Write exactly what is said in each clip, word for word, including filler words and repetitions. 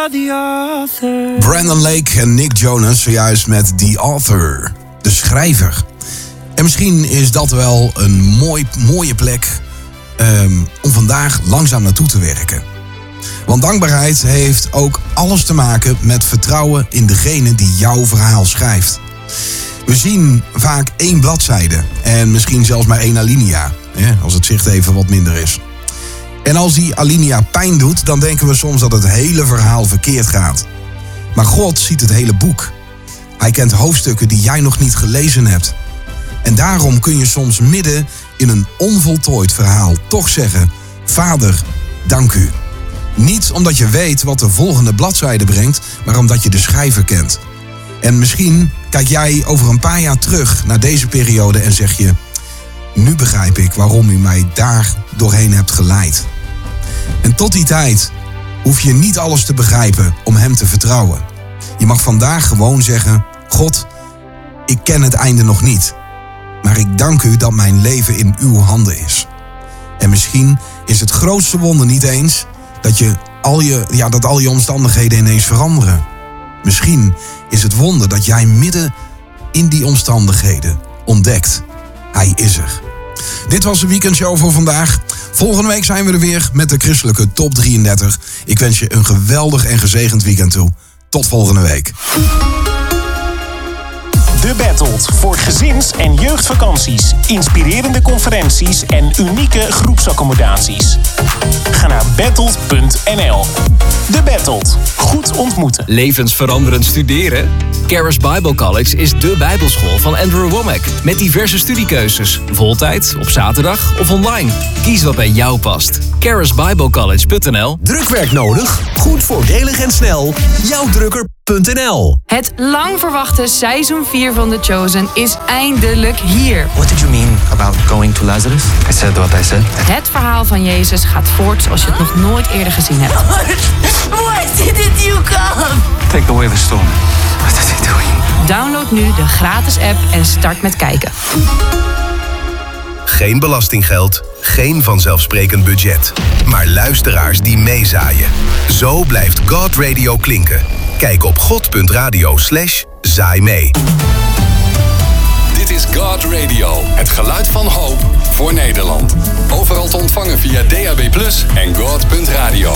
Brandon Lake en Nick Jonas zojuist met The Author, de schrijver. En misschien is dat wel een mooi, mooie plek um, om vandaag langzaam naartoe te werken. Want dankbaarheid heeft ook alles te maken met vertrouwen in degene die jouw verhaal schrijft. We zien vaak één bladzijde en misschien zelfs maar één alinea, als het zicht even wat minder is. En als die alinea pijn doet, dan denken we soms dat het hele verhaal verkeerd gaat. Maar God ziet het hele boek. Hij kent hoofdstukken die jij nog niet gelezen hebt. En daarom kun je soms midden in een onvoltooid verhaal toch zeggen: Vader, dank u. Niet omdat je weet wat de volgende bladzijde brengt, maar omdat je de schrijver kent. En misschien kijk jij over een paar jaar terug naar deze periode en zeg je: nu begrijp ik waarom u mij daar doorheen hebt geleid. En tot die tijd hoef je niet alles te begrijpen om hem te vertrouwen. Je mag vandaag gewoon zeggen: God, ik ken het einde nog niet. Maar ik dank u dat mijn leven in uw handen is. En misschien is het grootste wonder niet eens dat, je al, je, ja, dat al je omstandigheden ineens veranderen. Misschien is het wonder dat jij midden in die omstandigheden ontdekt: hij is er. Dit was de weekendshow voor vandaag. Volgende week zijn we er weer met de christelijke top drieëndertig. Ik wens je een geweldig en gezegend weekend toe. Tot volgende week. De Battled voor gezins- en jeugdvakanties, inspirerende conferenties en unieke groepsaccommodaties. Ga naar battled punt n l. De Battled. Goed ontmoeten. Levensveranderend studeren? Charis Bible College is dé bijbelschool van Andrew Wommack. Met diverse studiekeuzes. Voltijd, op zaterdag of online. Kies wat bij jou past. charis bible college punt n l. Drukwerk nodig? Goed, voordelig en snel. jouw drukker punt n l. Het lang verwachte seizoen vier van The Chosen is eindelijk hier. What did you mean about going to Lazarus? I said what I said. Het verhaal van Jezus gaat voort zoals je het nog nooit eerder gezien hebt. Why didn't you come? Take away the storm. What is he doing? Download nu de gratis app en start met kijken. Geen belastinggeld, geen vanzelfsprekend budget. Maar luisteraars die meezaaien. Zo blijft God Radio klinken. Kijk op god punt radio slash zaai mee. Dit is God Radio, het geluid van hoop voor Nederland. Overal te ontvangen via D A B plus en god punt radio.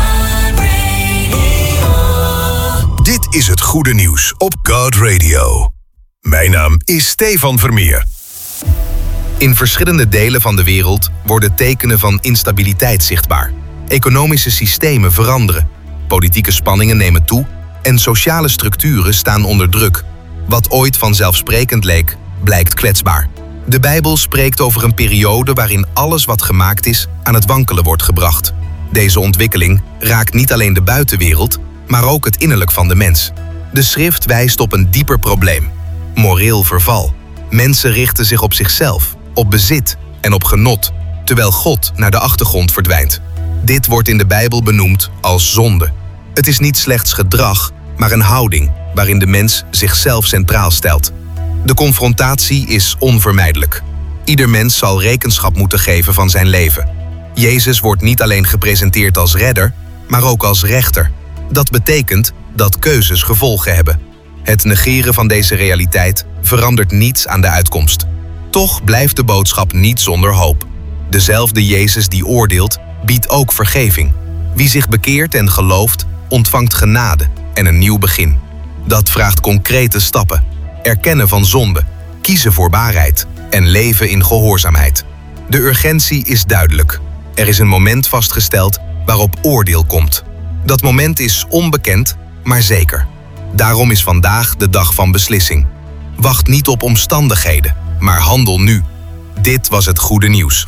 Dit is het goede nieuws op God Radio. Mijn naam is Stefan Vermeer. In verschillende delen van de wereld worden tekenen van instabiliteit zichtbaar. Economische systemen veranderen. Politieke spanningen nemen toe en sociale structuren staan onder druk. Wat ooit vanzelfsprekend leek, blijkt kwetsbaar. De Bijbel spreekt over een periode waarin alles wat gemaakt is aan het wankelen wordt gebracht. Deze ontwikkeling raakt niet alleen de buitenwereld, maar ook het innerlijk van de mens. De schrift wijst op een dieper probleem: moreel verval. Mensen richten zich op zichzelf, op bezit en op genot, terwijl God naar de achtergrond verdwijnt. Dit wordt in de Bijbel benoemd als zonde. Het is niet slechts gedrag, maar een houding waarin de mens zichzelf centraal stelt. De confrontatie is onvermijdelijk. Ieder mens zal rekenschap moeten geven van zijn leven. Jezus wordt niet alleen gepresenteerd als redder, maar ook als rechter. Dat betekent dat keuzes gevolgen hebben. Het negeren van deze realiteit verandert niets aan de uitkomst. Toch blijft de boodschap niet zonder hoop. Dezelfde Jezus die oordeelt, biedt ook vergeving. Wie zich bekeert en gelooft, ontvangt genade en een nieuw begin. Dat vraagt concrete stappen. Erkennen van zonde, kiezen voor waarheid en leven in gehoorzaamheid. De urgentie is duidelijk. Er is een moment vastgesteld waarop oordeel komt. Dat moment is onbekend, maar zeker. Daarom is vandaag de dag van beslissing. Wacht niet op omstandigheden, maar handel nu. Dit was het goede nieuws.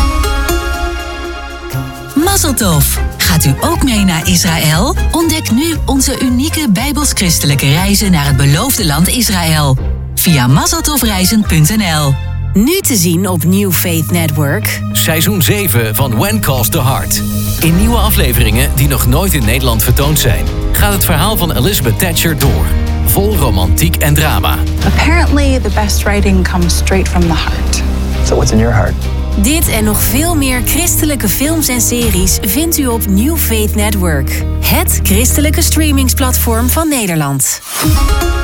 Mazel tov! Gaat u ook mee naar Israël? Ontdek nu onze unieke bijbels-christelijke reizen naar het beloofde land Israël. Via mazel tov reizen punt n l. Nu te zien op New Faith Network. Seizoen zeven van When Calls the Heart. In nieuwe afleveringen die nog nooit in Nederland vertoond zijn, gaat het verhaal van Elizabeth Thatcher door. Vol romantiek en drama. Apparently the best writing comes straight from the heart. So what's in your heart? Dit en nog veel meer christelijke films en series vindt u op New Faith Network. Het christelijke streamingsplatform van Nederland.